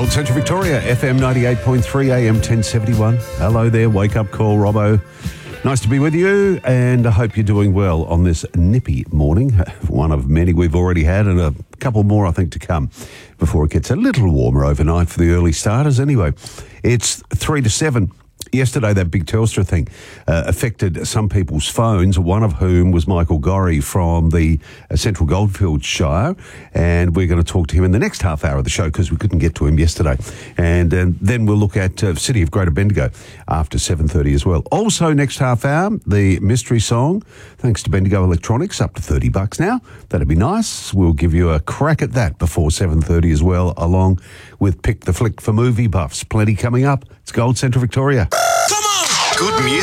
Gold Central Victoria, FM 98.3, AM 1071. Hello there, wake up call, Robbo. Nice to be with you, and I hope you're doing well on this nippy morning. One of many we've already had, and a couple more, I think, to come before it gets a little warmer overnight for the early starters. Anyway, it's 3 to 7. Yesterday, that big Telstra thing affected some people's phones, one of whom was Michael Gorrie from the Central Goldfields Shire, and we're going to talk to him in the next half hour of the show because we couldn't get to him yesterday. And then we'll look at City of Greater Bendigo after 7:30 as well. Also, next half hour, the mystery song, thanks to Bendigo Electronics, up to $30 now. That'd be nice. We'll give you a crack at that before 7:30 as well, along with Pick the Flick for movie buffs. Plenty coming up. It's Gold Central Victoria. Come on! Good music.